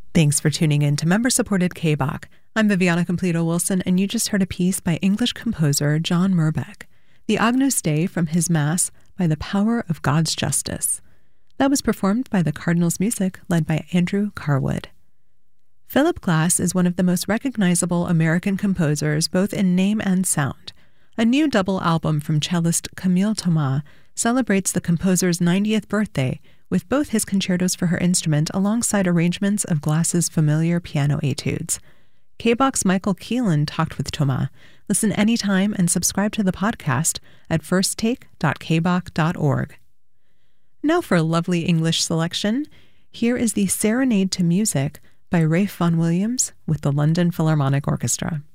Thanks for tuning in to member-supported K-Bach. I'm Viviana Completo-Wilson, and you just heard a piece by English composer John Merbeck, the Agnus Dei from his Mass, By the Power of God's Justice. That was performed by the Cardinals Music, led by Andrew Carwood. Philip Glass is one of the most recognizable American composers, both in name and sound. A new double album from cellist Camille Thomas celebrates the composer's 90th birthday with both his concertos for her instrument alongside arrangements of Glass's familiar piano etudes. K-Bach's Michael Keelan talked with Thomas. Listen anytime and subscribe to the podcast at firsttake.kbach.org. Now for a lovely English selection. Here is the Serenade to Music by Ralph Vaughan Williams with the London Philharmonic Orchestra.